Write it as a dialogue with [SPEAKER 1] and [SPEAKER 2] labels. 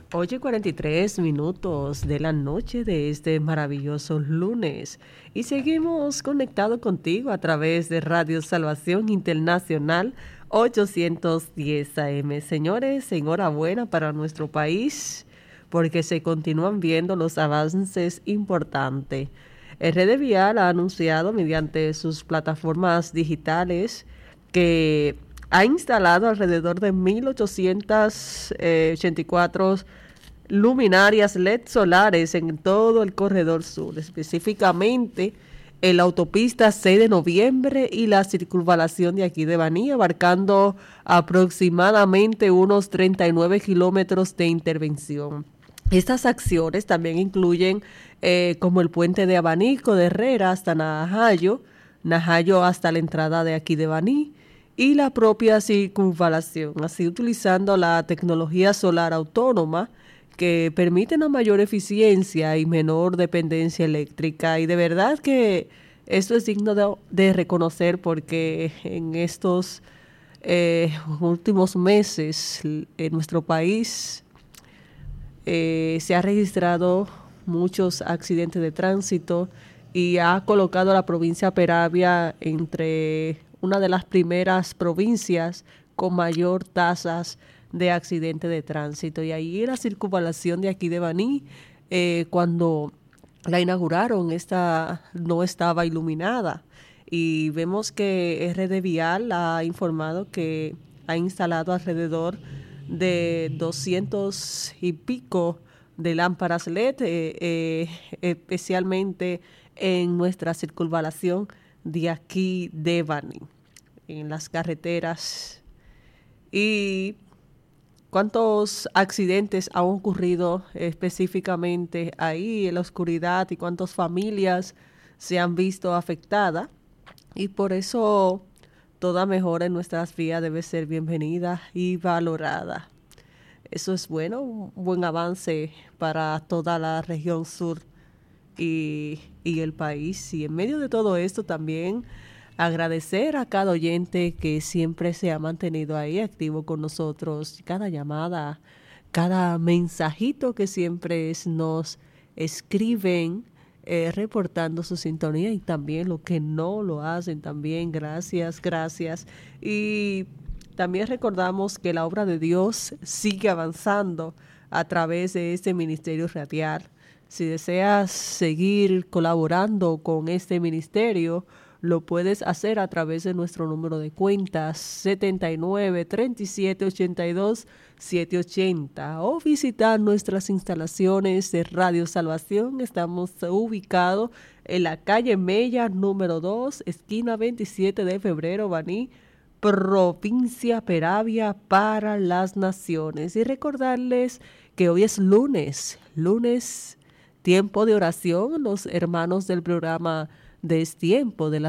[SPEAKER 1] 8:43 de la noche de este maravilloso lunes. Y seguimos conectados contigo a través de Radio Salvación Internacional 810 AM. Señores, enhorabuena para nuestro país porque se continúan viendo los avances importantes. RD Vial ha anunciado mediante sus plataformas digitales que ha instalado alrededor de 1.884 luminarias LED solares en todo el corredor sur, específicamente en la autopista 6 de noviembre y la circunvalación de aquí de Baní, abarcando aproximadamente unos 39 kilómetros de intervención. Estas acciones también incluyen como el puente de Abanico de Herrera hasta Najayo, Najayo hasta la entrada de aquí de Baní, y la propia circunvalación, así utilizando la tecnología solar autónoma que permite una mayor eficiencia y menor dependencia eléctrica. Y de verdad que esto es digno de reconocer porque en estos últimos meses en nuestro país se ha registrado muchos accidentes de tránsito y ha colocado a la provincia Peravia entre una de las primeras provincias con mayor tasas de accidentes de tránsito. Y ahí la circunvalación de aquí de Baní, cuando la inauguraron, esta no estaba iluminada. Y vemos que RD Vial ha informado que ha instalado alrededor de 200 y pico de lámparas LED, especialmente en nuestra circunvalación de aquí de Baní, en las carreteras. ¿Y cuántos accidentes han ocurrido específicamente ahí en la oscuridad y cuántas familias se han visto afectadas? Y por eso toda mejora en nuestras vías debe ser bienvenida y valorada. Eso es bueno, un buen avance para toda la región sur y el país. Y en medio de todo esto también agradecer a cada oyente que siempre se ha mantenido ahí activo con nosotros, cada llamada, cada mensajito que siempre nos escriben reportando su sintonía, y también lo que no lo hacen también, gracias. Y también recordamos que la obra de Dios sigue avanzando a través de este ministerio radial. Si deseas seguir colaborando con este ministerio, lo puedes hacer a través de nuestro número de cuentas 79 37 82 780 o visitar nuestras instalaciones de Radio Salvación. Estamos ubicados en la calle Mella número 2, esquina 27 de febrero, Baní, provincia Peravia, para las naciones. Y recordarles que hoy es lunes, tiempo de oración. Los hermanos del programa Destiempo de la